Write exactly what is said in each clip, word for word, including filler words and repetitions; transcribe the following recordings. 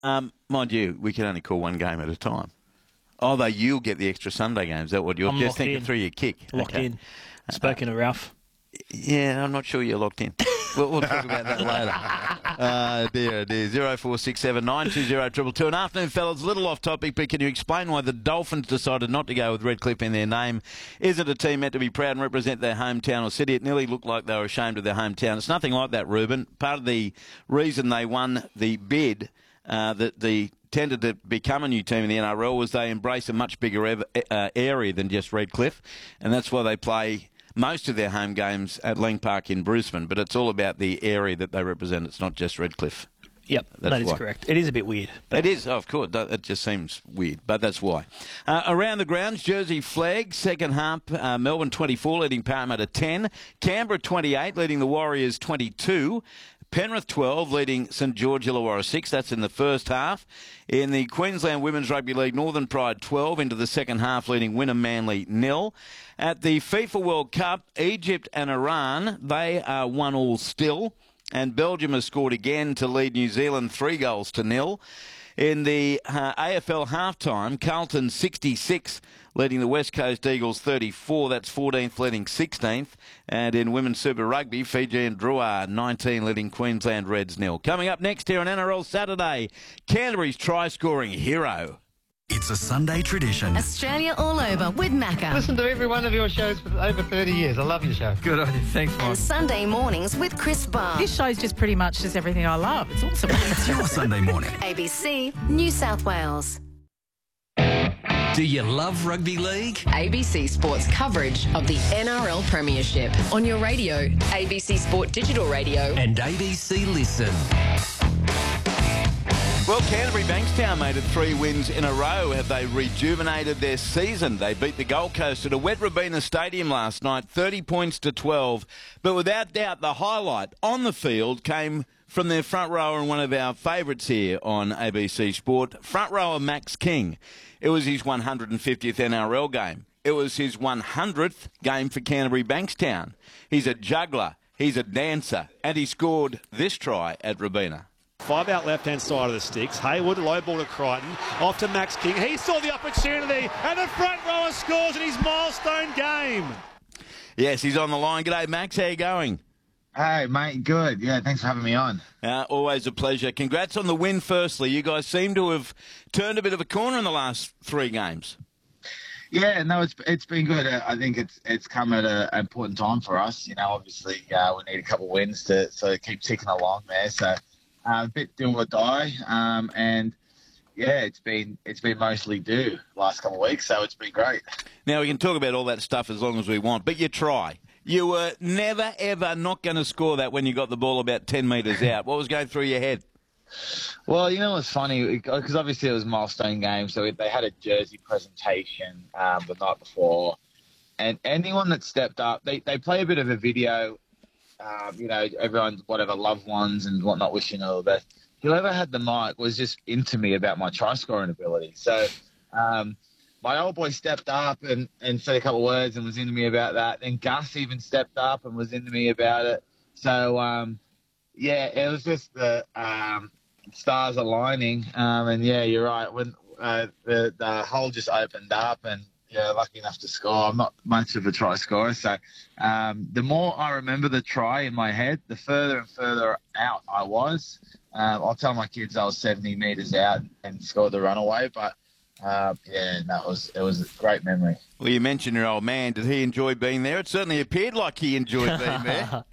Um, mind you, we can only call one game at a time. Although you'll get the extra Sunday games. Is that what you're I'm just thinking in. through your kick? Locked Okay. in. Spoken to Ralph. Yeah, I'm not sure you're locked in. We'll, we'll talk about that later. Uh, dear, dear. zero four six seven nine two zero two two two. An afternoon, fellas. A little off topic, but can you explain why the Dolphins decided not to go with Redcliffe in their name? Is it a team meant to be proud and represent their hometown or city? It nearly looked like they were ashamed of their hometown. It's nothing like that, Ruben. Part of the reason they won the bid, uh, that the tended to become a new team in the N R L, was they embrace a much bigger ev- uh, area than just Redcliffe, and that's why they play most of their home games at Lang Park in Brisbane, but it's all about the area that they represent. It's not just Redcliffe. Yep, That's that is why. correct. It is a bit weird. It is, oh, of course. It just seems weird, but that's why. Uh, around the grounds, Jersey Flag, second half, uh, Melbourne twenty-four, leading Parramatta ten. Canberra twenty-eight, leading the Warriors twenty-two. Penrith twelve, leading St George Illawarra six. That's in the first half. In the Queensland Women's Rugby League, Northern Pride twelve into the second half, leading Wynnum Manly nil. At the FIFA World Cup, Egypt and Iran, they are one all still. And Belgium has scored again to lead New Zealand three goals to nil. In the uh, A F L halftime, Carlton sixty-six, leading the West Coast Eagles thirty-four. That's fourteenth, leading sixteenth. And in Women's Super Rugby, Fiji and Drua nineteen, leading Queensland Reds nil. Coming up next here on N R L Saturday, Canterbury's try-scoring hero. It's a Sunday tradition. Australia all over with Macca. Listen to every one of your shows for over thirty years. I love your show. Good on you. Thanks, Mike. And Sunday mornings with Chris Barr. This show's just pretty much just everything I love. It's awesome. It's your Sunday morning. A B C, New South Wales. Do you love rugby league? A B C Sports coverage of the N R L Premiership on your radio, A B C Sport Digital Radio, And A B C Listen. Well, Canterbury Bankstown made it three wins in a row. Have they rejuvenated their season? They beat the Gold Coast at a wet Robina Stadium last night, thirty points to twelve. But without doubt, the highlight on the field came from their front rower and one of our favourites here on A B C Sport, front rower Max King. It was his one hundred fiftieth N R L game. It was his one hundredth game for Canterbury Bankstown. He's a juggler, he's a dancer, and he scored this try at Robina. Five out left-hand side of the sticks. Hayward, low ball to Crichton. Off to Max King. He saw the opportunity, and the front rower scores in his milestone game. Yes, he's on the line. G'day, Max. How you going? Hey, mate. Good. Yeah, thanks for having me on. Uh, always a pleasure. Congrats on the win, firstly. You guys seem to have turned a bit of a corner in the last three games. Yeah, no, it's it's been good. Uh, I think it's it's come at a, an important time for us. You know, obviously uh, we need a couple of wins to so keep ticking along there. So uh, a bit do or die, um, and yeah, it's been it's been mostly due last couple of weeks. So it's been great. Now we can talk about all that stuff as long as we want, but you try. You were never ever not going to score that when you got the ball about ten metres out. What was going through your head? Well, you know what's funny, because obviously it was a milestone game, so they had a jersey presentation um, the night before, and anyone that stepped up, they, they play a bit of a video, um, you know, everyone's whatever, loved ones and whatnot, wishing all the best. Whoever had the mic was just into me about my try-scoring ability. So um, my old boy stepped up and, and said a couple of words and was into me about that. Then Gus even stepped up and was into me about it. So, um, yeah, it was just the... Um, stars aligning, um, and yeah, you're right. When uh, the the hole just opened up, and yeah, lucky enough to score. I'm not much of a try scorer, so um, the more I remember the try in my head, the further and further out I was. Um, I'll tell my kids I was seventy metres out and scored the runaway, but uh, yeah, that was it was a great memory. Well, you mentioned your old man. Did he enjoy being there? It certainly appeared like he enjoyed being there.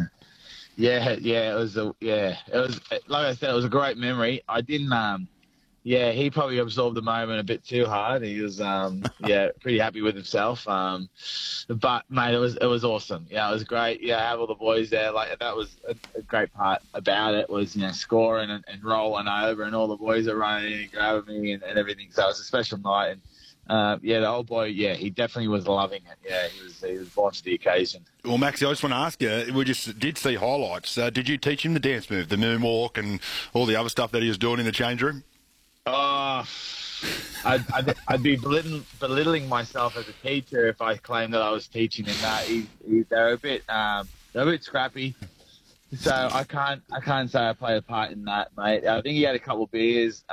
Yeah, yeah, it was a yeah, it was like I said, it was a great memory. I didn't, um, yeah, he probably absorbed the moment a bit too hard. He was, um, yeah, pretty happy with himself. Um, but mate, it was it was awesome. Yeah, it was great. Yeah, have all the boys there. Like that was a, a great part about it was you know scoring and, and rolling over, and all the boys are running and grabbing me and, and everything. So it was a special night. And Uh, yeah, the old boy, yeah, he definitely was loving it. Yeah, he was he was born to the occasion. Well, Maxie, I just want to ask you, we just did see highlights. Uh, did you teach him the dance move, the moonwalk and all the other stuff that he was doing in the change room? Oh, I'd, I'd, I'd be belittling, belittling myself as a teacher if I claimed that I was teaching him that. He, he, they're a bit, um, they're a bit scrappy. So I can't I can't say I played a part in that, mate. I think he had a couple of beers.